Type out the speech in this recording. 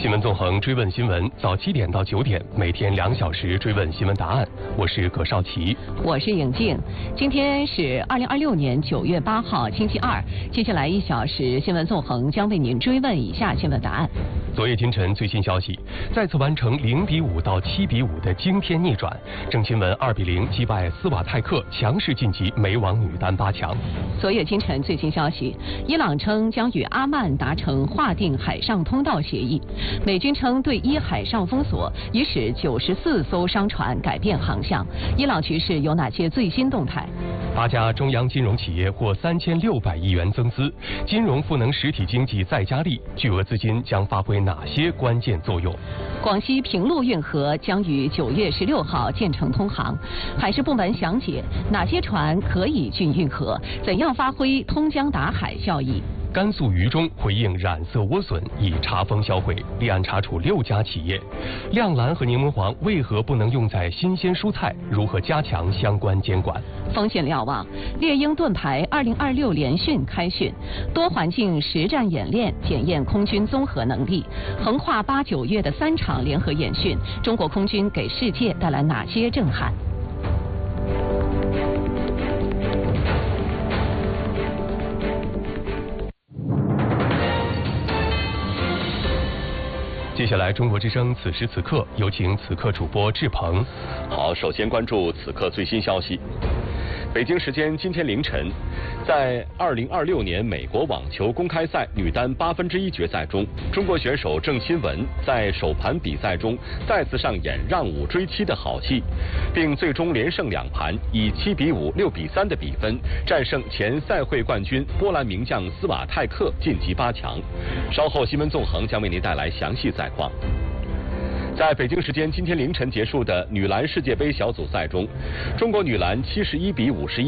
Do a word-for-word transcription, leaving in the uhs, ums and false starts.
新闻纵横追问新闻，早七点到九点，每天两小时追问新闻答案。我是葛少奇， 我是颖静。今天是二零二六年九月八号，星期二。接下来一小时，新闻纵横将为您追问以下新闻答案。 昨夜今晨最新消息，再次完成零比五到七比五的惊天逆转，郑钦文二比零击败斯瓦泰克，强势晋级美网女单八强。 昨夜今晨最新消息，伊朗称将与阿曼达成划定海上通道协议。美军称对伊海上封锁，已使九十四艘商船改变航向。伊朗局势有哪些最新动态？ 八家中央金融企业获三千六百亿元增资，金融赋能实体经济再加力，巨额资金将发挥哪些关键作用？ 广西平陆运河将于九月十六号建成通航，海事部门详解哪些船可以进运河，怎样发挥通江达海效益。 甘肃榆中回应染色莴笋已查封销毁，立案查处六家企业。亮蓝和柠檬黄为何不能用在新鲜蔬菜？如何加强相关监管？ 风险瞭望，猎鹰盾牌二零二六联训开训，多环境实战演练检验空军综合能力。横跨八九月的三场联合演训，中国空军给世界带来哪些震撼？ 接下来，中国之声此时此刻，有请此刻主播志鹏。 好，首先关注此刻最新消息。北京时间今天凌晨，在二零二六年美国网球公开赛女单八分之一决赛中，中国选手郑钦文在首盘比赛中再次上演让五追七的好戏，并最终连胜两盘，以七比五、六比三的比分战胜前赛会冠军波兰名将斯瓦泰克，晋级八强。稍后新闻纵横将为您带来详细赛况。在北京时间今天凌晨结束的女篮世界杯小组赛中，中国女篮七十一比五十一